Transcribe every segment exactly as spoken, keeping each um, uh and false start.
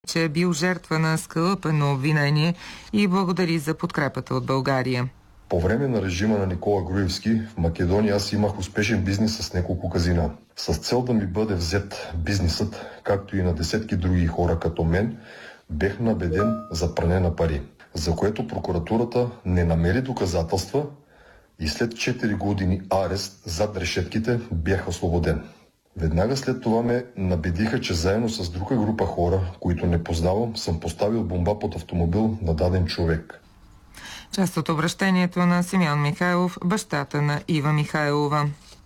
че е бил жертва на скалъпено обвинение и благодари за подкрепата от България. По време на режима на Никола Груевски в Македония аз имах успешен бизнес с няколко казина. С цел да ми бъде взет бизнесът, както и на десетки други хора като мен, бех набеден за пране на пари, за което прокуратурата не намери доказателства и след четири години арест зад решетките бях освободен. Веднага след това ме набедиха, че заедно с друга група хора, които не познавам, съм поставил бомба под автомобил на даден човек. Част от обращението на Симеон Михайлов, бащата на Ива Михайлова.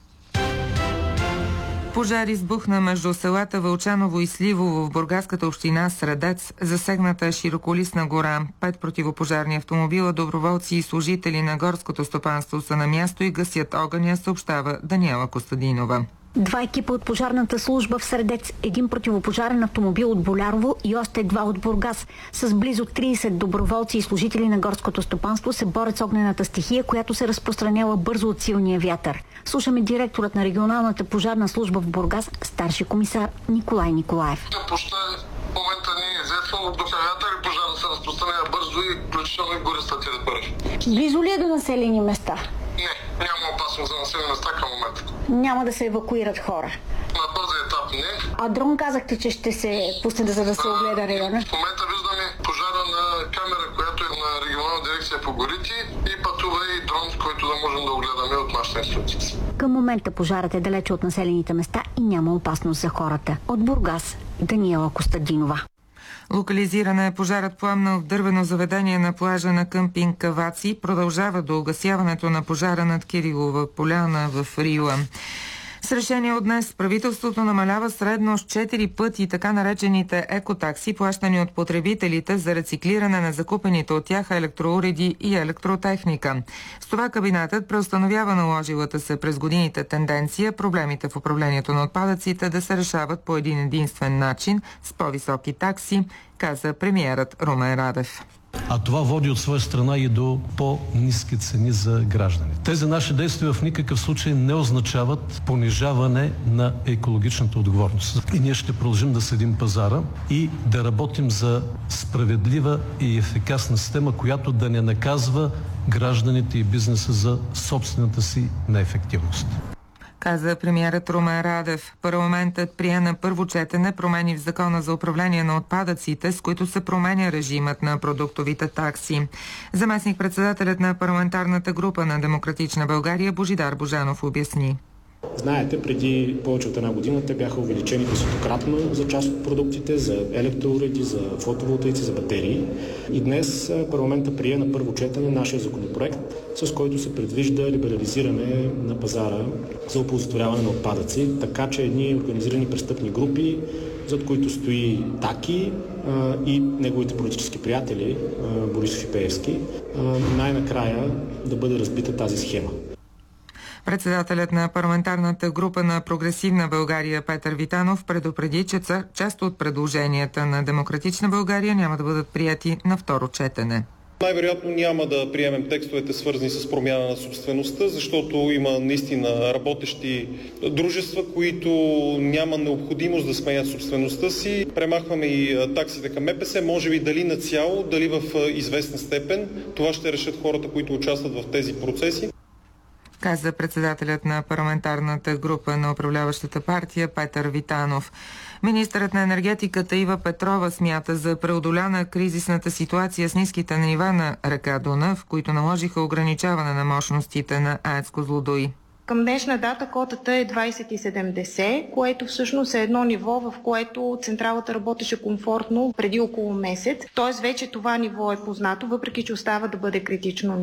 Пожар избухна между селата Вълчаново и Сливово в бургаската община Средец. Засегната е широколисна гора. Пет противопожарни автомобила, доброволци и служители на горското стопанство са на място и гасят огъня, съобщава Даниела Костадинова. Два екипа от пожарната служба в Средец, един противопожарен автомобил от Болярово и още два от Бургас. С близо трийсет доброволци и служители на горското стопанство се борят с огнената стихия, която се разпространява бързо от силния вятър. Слушаме директорът на регионалната пожарна служба в Бургас, старши комисар Николай Николаев. Почта в момента не е известно, духа вятър и пожара се разпространява бързо и включително и гореща територия. Близо ли е до населени места? Не, няма опасност за населени места към момента. Няма да се евакуират хора? На този етап не. А дрон казахте, че ще се пусне за да се огледа района? В момента виждаме пожара на камера, която е на регионална дирекция по горите и пътува и дрон, с който да можем да огледаме от нашата институция. Към момента пожарът е далече от населените места и няма опасност за хората. От Бургас, Даниела Костадинова. Локализирана е пожарът, пламнал в дървено заведение на плажа на къмпинг Каваци. Продължава до угасяването на пожара над Кирилова поляна в Рила. С решение от днес правителството намалява средно с четири пъти така наречените екотакси, плащани от потребителите за рециклиране на закупените от тях електроуреди и електротехника. С това кабинетът преустановява наложилата се през годините тенденция проблемите в управлението на отпадъците да се решават по един единствен начин с по-високи такси, каза премиерът Румен Радев. А това води от своя страна и до по-ниски цени за гражданите. Тези наши действия в никакъв случай не означават понижаване на екологичната отговорност. И ние ще продължим да следим пазара и да работим за справедлива и ефикасна система, която да не наказва гражданите и бизнеса за собствената си неефективност, каза премиерът Румен Радев. Парламентът прие на първо четене промени в Закона за управление на отпадъците, с които се променя режимът на продуктовите такси. Заместник-председателят на парламентарната група на Демократична България Божидар Божанов обясни. Знаете, преди повече от една година те бяха увеличени десетократно за част от продуктите, за електроуреди, за фотоволтаици, за батерии. И днес парламента прие на първо четене нашия законопроект, с който се предвижда либерализиране на пазара за оползотворяване на отпадъци, така че едни организирани престъпни групи, зад които стои Таки а, и неговите политически приятели, а, Борисов и Пеевски, а, най-накрая да бъде разбита тази схема. Председателят на парламентарната група на Прогресивна България Петър Витанов предупреди, че част от предложенията на Демократична България няма да бъдат прияти на второ четене. Най-вероятно няма да приемем текстовете, свързани с промяна на собствеността, защото има наистина работещи дружества, които няма необходимост да сменят собствеността си. Премахваме и таксите към М П С, може би дали на цяло, дали в известна степен. Това ще решат хората, които участват в тези процеси, каза председателят на парламентарната група на управляващата партия Петър Витанов. Министърът на енергетиката Ива Петрова смята за преодоляна кризисната ситуация с ниските нива на река Дунав, които наложиха ограничаване на мощностите на АЕЦ Козлодуй. Към днешна дата котата е двайсет и седемдесет, което всъщност е едно ниво, в което централата работеше комфортно преди около месец. Тоест вече това ниво е познато, въпреки че остава да бъде критично.